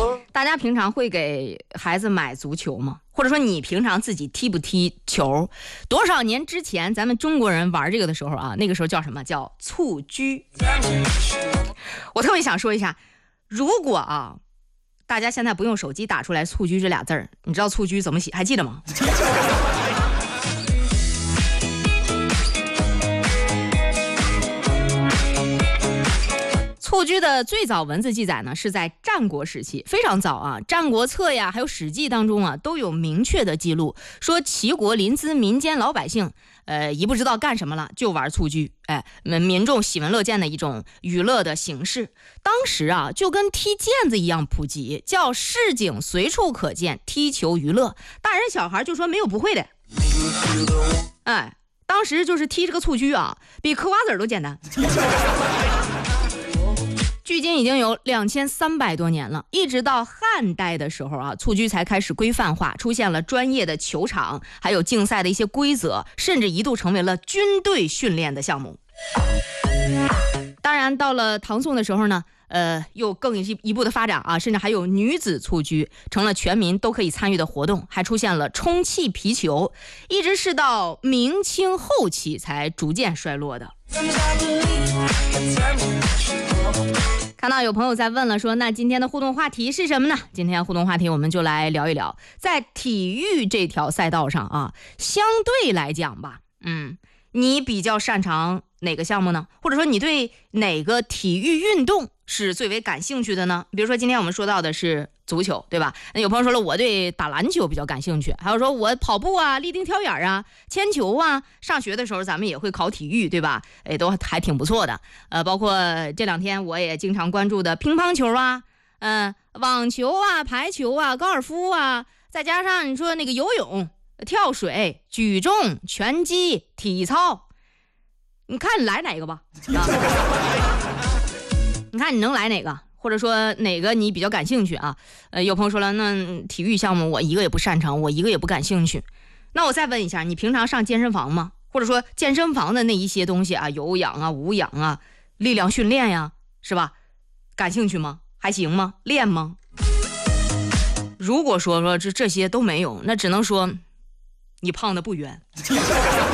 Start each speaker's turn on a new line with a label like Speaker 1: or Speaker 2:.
Speaker 1: 大家平常会给孩子买足球吗？或者说你平常自己踢不踢球？多少年之前咱们中国人玩这个的时候啊，那个时候叫什么？叫蹴鞠。我特别想说一下，如果啊大家现在不用手机打出来蹴鞠这俩字儿，你知道蹴鞠怎么写还记得吗？蹴鞠的最早文字记载呢，是在战国时期，非常早啊。《战国策》呀，还有《史记》当中啊，都有明确的记录，说齐国临淄民间老百姓，一不知道干什么了，就玩蹴鞠，民众喜闻乐见的一种娱乐的形式。当时啊，就跟踢毽子一样普及，叫市井随处可见，踢球娱乐，大人小孩就说没有不会的。当时就是踢这个蹴鞠啊，比嗑瓜子都简单。距今已经有2300多年了，一直到汉代的时候啊，蹴鞠才开始规范化，出现了专业的球场，还有竞赛的一些规则，甚至一度成为了军队训练的项目。当然，到了唐宋的时候呢，又更一步的发展啊，甚至还有女子蹴鞠，成了全民都可以参与的活动，还出现了充气皮球，一直是到明清后期才逐渐衰落的。看到有朋友在问了，说那今天的互动话题是什么呢？今天互动话题我们就来聊一聊，在体育这条赛道上啊，相对来讲吧，你比较擅长哪个项目呢？或者说你对哪个体育运动是最为感兴趣的呢？比如说今天我们说到的是足球，对吧？那有朋友说了，我对打篮球比较感兴趣，还有说我跑步啊、立定跳远啊、铅球啊，上学的时候咱们也会考体育，对吧？都还挺不错的。包括这两天我也经常关注的乒乓球啊、网球啊、排球啊、高尔夫啊，再加上你说那个游泳、跳水、举重、拳击、体操，你看你来哪个吧？你看你能来哪个？或者说哪个你比较感兴趣啊？有朋友说了，那体育项目我一个也不擅长，我一个也不感兴趣。那我再问一下，你平常上健身房吗？或者说健身房的那一些东西啊，有氧啊、无氧啊、力量训练呀，是吧？感兴趣吗？还行吗？练吗？如果说这些都没有，那只能说你胖的不冤。